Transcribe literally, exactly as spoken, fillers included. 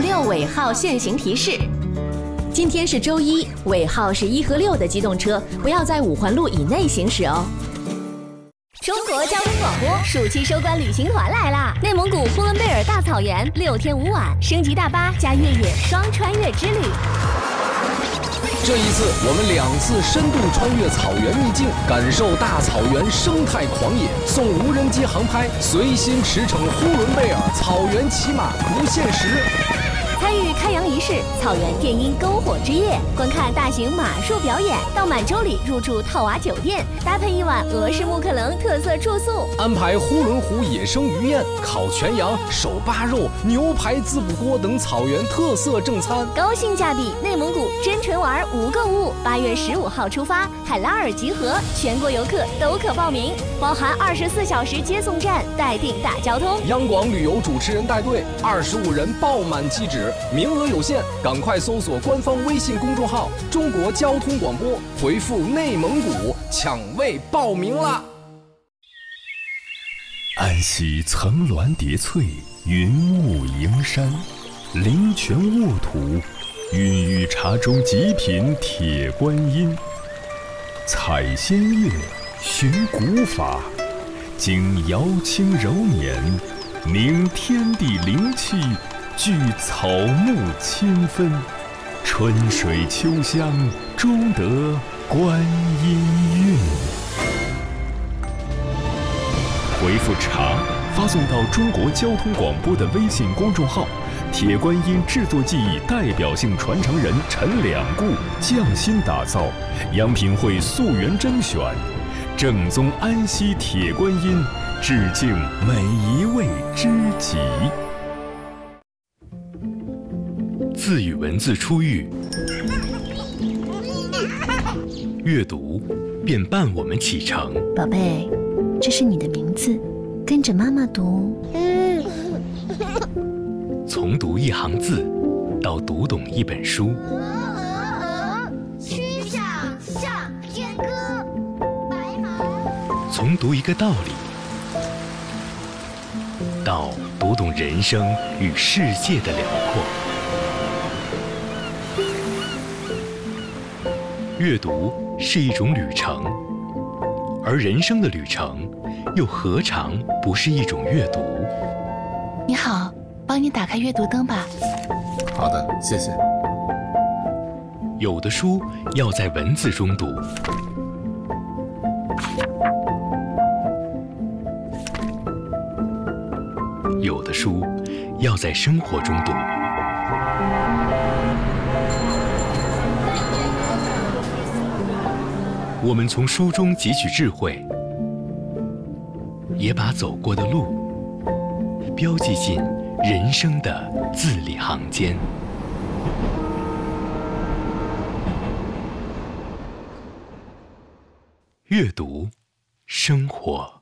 六尾号限行提示。今天是周一，尾号是一和六的机动车不要在五环路以内行驶哦。 中国交通广播暑期收官旅行团来啦！内蒙古呼伦贝尔大草原六天五晚，升级大巴加越野双穿越之旅。 这一次，我们两次深度穿越草原秘境，感受大草原生态狂野，送无人机航拍，随心驰骋呼伦贝尔草原骑马不限时。 参与开洋仪式、草原电音篝火之夜，观看大型马术表演，到满洲里入住套娃酒店，搭配一晚俄式木克棱特色住宿， 安排呼伦湖野生鱼宴、烤全羊、手扒肉、牛排滋补锅等草原特色正餐， 高性价比内蒙古真纯玩无购物。八月十五号出发，海拉尔集合，全国游客都可报名，包含二十四小时接送站，待定大交通。 央广旅游主持人带队，二十五人爆满机止。名额有限，赶快搜索官方微信公众号“中国交通广播”，回复“内蒙古”抢位报名啦！ 安溪层峦叠翠，云雾迎山，灵泉沃土，孕育茶中极品铁观音。采仙乐，寻古法，经瑶清柔年，凝天地灵气，聚草木清芬，春水秋香，终得观音韵。回复茶发送到中国交通广播的微信公众号，铁观音制作技艺代表性传承人陈两固匠心打造，央评会溯源甄选，正宗安溪铁观音，致敬每一位知己。字与文字初遇，阅读便伴我们启程。 宝贝，这是你的名字，跟着妈妈读。 从读一行字到读懂一本书， 曲项向天歌，白马。 从读一个道理到读懂人生与世界的辽阔。阅读是一种旅程，而人生的旅程又何尝不是一种阅读？ 你好，帮你打开阅读灯吧。 好的，谢谢。 有的书要在文字中读，有的书要在生活中读。我们从书中汲取智慧，也把走过的路标记进人生的字里行间。阅读，生活。